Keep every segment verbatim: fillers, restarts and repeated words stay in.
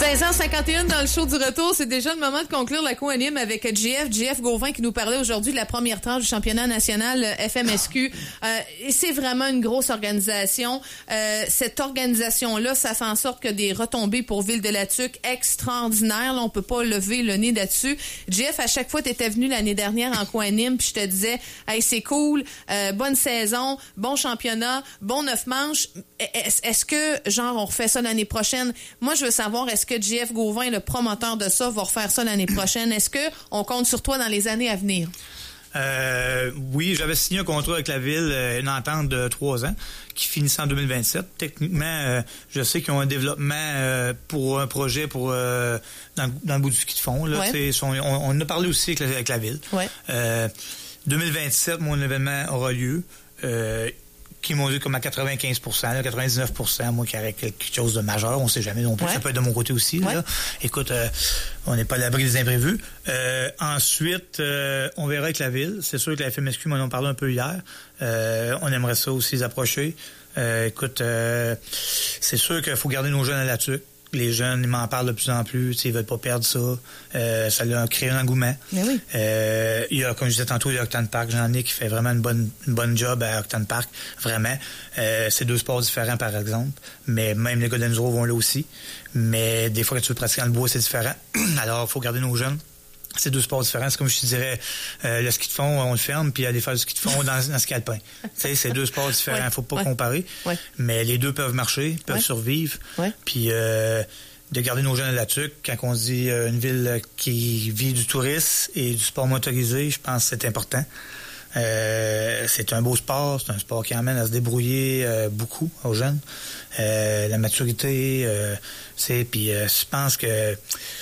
seize heures cinquante et un dans le show du retour. C'est déjà le moment de conclure la co-anime avec J F. J F Gauvin qui nous parlait aujourd'hui de la première tranche du championnat national F M S Q. Euh, et c'est vraiment une grosse organisation. Euh, cette organisation-là, ça fait en sorte que des retombées pour Ville-de-la-Tuque extraordinaires. Là, on peut pas lever le nez là-dessus. J F, à chaque fois, tu étais venu l'année dernière en co-anime, puis je te disais, hey, c'est cool, euh, bonne saison, bon championnat, bon neuf manches. Est-ce, est-ce que, genre, on refait ça l'année prochaine? Moi, je veux savoir, est-ce que J F Gauvin, le promoteur de ça, va refaire ça l'année prochaine? Est-ce qu'on compte sur toi dans les années à venir? Euh, oui, j'avais signé un contrat avec la ville, euh, une entente de trois ans qui finissait en deux mille vingt-sept. Techniquement, euh, je sais qu'ils ont un développement euh, pour un projet pour euh, dans, dans le bout du ski de fond. Là, ouais. on, on, on a parlé aussi avec la, avec la ville. Ouais. Euh, deux mille vingt-sept, mon événement aura lieu. Euh, qui m'ont dit comme à quatre-vingt-quinze pour cent, là, quatre-vingt-dix-neuf pour cent, moi, qui aurait quelque chose de majeur, on sait jamais non plus, ouais. Ça peut être de mon côté aussi. Ouais. Là. Écoute, euh, on n'est pas à l'abri des imprévus. Euh, ensuite, euh, on verra avec la ville. C'est sûr que la F M S Q m'en ont parlé un peu hier. Euh, on aimerait ça aussi les approcher. Euh, écoute, euh, c'est sûr qu'il faut garder nos jeunes à la tuque. Les jeunes, ils m'en parlent de plus en plus. Ils veulent pas perdre ça. Euh, ça leur a créé un engouement. Mais oui. Euh, il y a, comme je disais tantôt, il y a Octane Park. Jean-Nic qui fait vraiment une bonne, une bonne job à Octane Park. Vraiment. Euh, c'est deux sports différents, par exemple. Mais même les gars d'Enduro vont là aussi. Mais des fois, quand tu veux pratiquer dans le bois, c'est différent. Alors, il faut garder nos jeunes. C'est deux sports différents. C'est comme je te dirais, euh, le ski de fond, on le ferme, puis aller faire du ski de fond dans, dans le ski alpin. Tu sais, c'est deux sports différents. Il ouais. faut pas ouais. comparer. Ouais. Mais les deux peuvent marcher, peuvent ouais. survivre. Ouais. Puis euh, de garder nos jeunes à la tuque, quand on se dit euh, une ville qui vit du tourisme et du sport motorisé, je pense que c'est important. Euh, c'est un beau sport, c'est un sport qui amène à se débrouiller euh, beaucoup aux jeunes. Euh, la maturité, euh, c'est puis euh, je pense que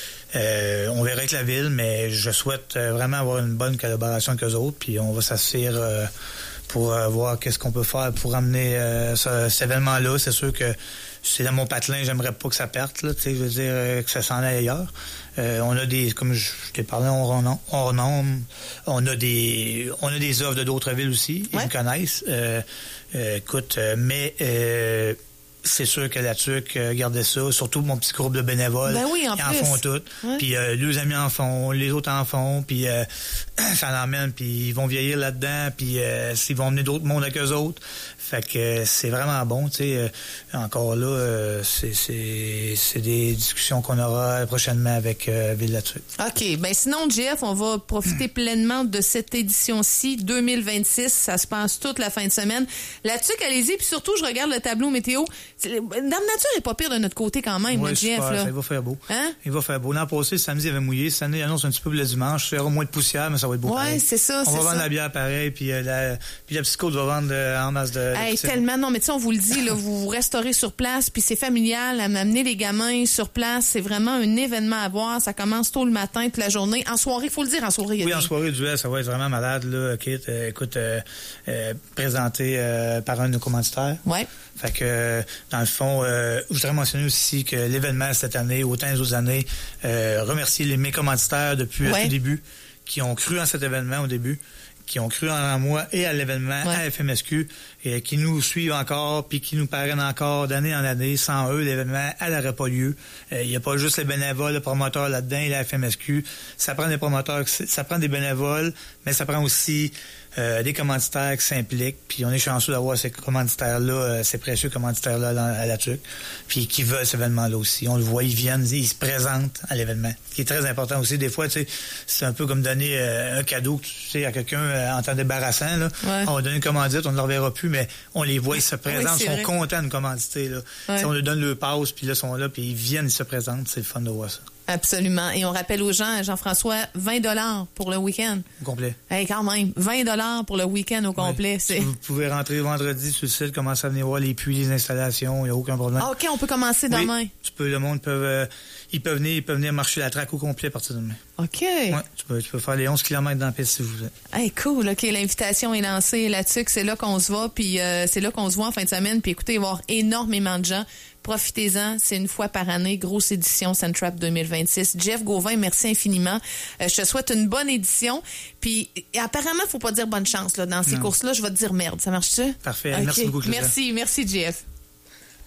Euh, on verra avec la ville, mais je souhaite euh, vraiment avoir une bonne collaboration avec eux autres, puis on va s'assurer euh, pour euh, voir qu'est-ce qu'on peut faire pour amener euh, ce, cet événement-là. C'est sûr que c'est dans mon patelin, j'aimerais pas que ça parte, là, tu sais, je veux dire euh, que ça s'en aille ailleurs. Euh, on a des, comme je, je t'ai parlé hors nom, hors nom, on a des, on a des offres de d'autres villes aussi, ouais. Ils me connaissent. Euh, euh, écoute, euh, mais euh, c'est sûr que la tuque euh, gardait ça, surtout mon petit groupe de bénévoles. Ben oui, en ils plus. en font tout. Ouais. Puis euh, deux amis en font, les autres en font, puis euh, ça l'emmène, puis ils vont vieillir là-dedans, puis euh, ils vont emmener d'autres mondes avec eux autres. Fait que euh, c'est vraiment bon, tu sais. Euh, encore là, euh, c'est, c'est, c'est des discussions qu'on aura prochainement avec euh, Ville-de-la-Tuque. OK. Ben sinon, J F, on va profiter mmh. pleinement de cette édition-ci, deux mille vingt-six. Ça se passe toute la fin de semaine. La Tuque, allez-y, puis surtout, je regarde le tableau météo. Dame Nature est pas pire de notre côté quand même, oui, notre J F. Super, là. Ça, il va faire beau. Hein? Il va faire beau. L'an passé, samedi, il avait mouillé. Cette année, il annonce un petit peu le dimanche. Il y aura moins de poussière, mais ça va être beau. Oui, c'est ça. On c'est va ça. vendre la bière pareil, puis, euh, la, puis la petite côte va vendre euh, en masse de. Hey, tellement, non, mais tu sais, on vous le dit, là, vous vous restaurez sur place, puis c'est familial, à m'amener les gamins sur place. C'est vraiment un événement à voir. Ça commence tôt le matin, toute la journée. En soirée, il faut le dire, en soirée. Oui, en soirée, duel, ça va être vraiment malade, là. Kit, euh, écoute, euh, euh, présenté euh, par un de nos commanditaires. Ouais. Fait que, euh, dans le fond, euh, je voudrais mentionner aussi que l'événement cette année, autant les autres années, euh, remercier les, mes commanditaires depuis ouais. le début, qui ont cru en cet événement au début, qui ont cru en moi et à l'événement, ouais. à F M S Q, et qui nous suivent encore, puis qui nous parrainent encore d'année en année. Sans eux, l'événement n'aurait pas lieu. Il euh, n'y a pas juste les bénévoles, le promoteur là-dedans et la F M S Q. Ça prend des promoteurs, ça prend des bénévoles, mais ça prend aussi euh, des commanditaires qui s'impliquent. Puis on est chanceux d'avoir ces commanditaires-là, euh, ces précieux commanditaires-là à la Tuque, puis qui veulent cet événement-là aussi. On le voit, ils viennent, ils se présentent à l'événement. Ce qui est très important aussi. Des fois, tu sais, c'est un peu comme donner euh, un cadeau, tu sais, à quelqu'un euh, en temps débarrassant, là. Ouais. On va donner une commandite, on ne le reverra plus, mais on les voit, ils se présentent, oui, ils sont vrai. contents de commanditer, là. Ouais. On leur donne le passe, puis là, ils sont là, puis ils viennent, ils se présentent. C'est le fun de voir ça. Absolument. Et on rappelle aux gens, Jean-François, vingt dollars pour le week-end. Au complet. Hey, quand même, vingt dollars pour le week-end au complet. Ouais. C'est... Vous pouvez rentrer vendredi sur le site, commencer à venir voir les puits, les installations, il n'y a aucun problème. Ah, OK, on peut commencer demain. Oui, tu peux, le monde peut, euh, ils peuvent venir, ils peuvent venir marcher la traque au complet à partir de demain. OK. Ouais, tu peux, tu peux faire les onze kilomètres dans la piste si vous voulez. Hey, cool. OK, l'invitation est lancée là-dessus, c'est là qu'on se va, puis euh, c'est là qu'on se voit en fin de semaine, puis écoutez, il va y avoir énormément de gens. Profitez-en, c'est une fois par année, grosse édition Centrap deux mille vingt-six. Jeff Gauvin, merci infiniment. Euh, je te souhaite une bonne édition. Puis apparemment, faut pas dire bonne chance là dans ces non. courses-là. Je vais te dire merde. Ça marche-tu? Parfait. Okay. Merci beaucoup. Claudia. Merci, merci Jeff.